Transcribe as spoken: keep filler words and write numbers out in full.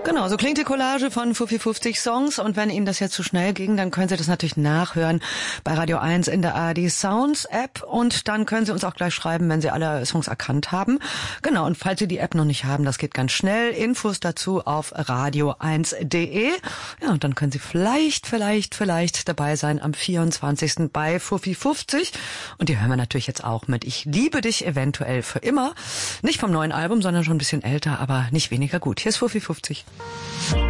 Genau, so klingt die Collage von Fuffi fünfzig Songs, und wenn Ihnen das jetzt zu schnell ging, dann können Sie das natürlich nachhören bei Radio eins in der A R D Sounds App, und dann können Sie uns auch gleich schreiben, wenn Sie alle Songs erkannt haben. Genau, und falls Sie die App noch nicht haben, das geht ganz schnell. Infos dazu auf radio eins punkt de. Ja, und dann können Sie vielleicht, vielleicht, vielleicht dabei sein am vierundzwanzigsten bei Fuffi fünfzig. Und die hören wir natürlich jetzt auch mit Ich liebe dich eventuell für immer. Nicht vom neuen Album, sondern schon ein bisschen älter, aber nicht weniger gut. Hier ist Fuffi fünfzig.